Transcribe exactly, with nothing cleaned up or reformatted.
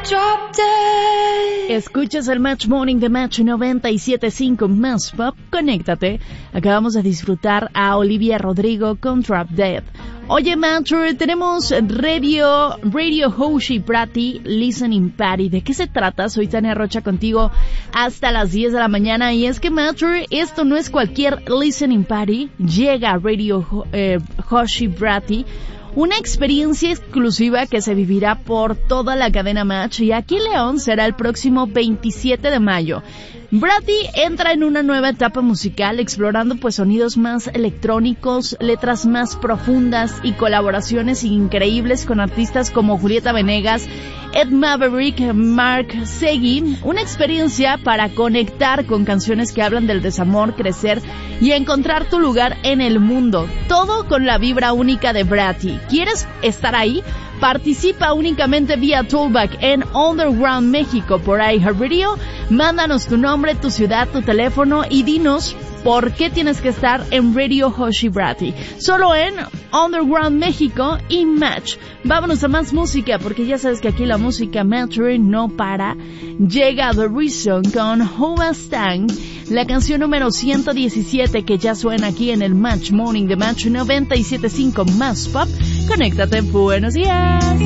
Drop dead. Escuchas el Match Morning de Match noventa y siete punto cinco Más Pop. Conéctate. Acabamos de disfrutar a Olivia Rodrigo con Drop Dead. Oye, Match, tenemos Radio, Radio Hoshi Prati Listening Party. ¿De qué se trata? Soy Tania Rocha contigo hasta las diez de la mañana. Y es que, Match, esto no es cualquier Listening Party. Llega Radio eh, Hoshi Prati, una experiencia exclusiva que se vivirá por toda la cadena Match, y aquí en León será el próximo veintisiete de mayo. Bratty entra en una nueva etapa musical, explorando pues sonidos más electrónicos, letras más profundas y colaboraciones increíbles con artistas como Julieta Venegas, Ed Maverick, Mark Seguí. Una experiencia para conectar con canciones que hablan del desamor, crecer y encontrar tu lugar en el mundo. Todo con la vibra única de Bratty. ¿Quieres estar ahí? Participa únicamente vía Toolback en Underground México por iHeartRadio. Mándanos tu nombre, tu ciudad, tu teléfono y dinos por qué tienes que estar en Radio Hoshi Bratty. Solo en Underground México y Match. Vámonos a más música, porque ya sabes que aquí la música Match no para. Llega The Reason con Homastang, la canción número ciento diecisiete que ya suena aquí en el Match Morning de Match noventa y siete punto cinco Más Pop. Conéctate, buenos días.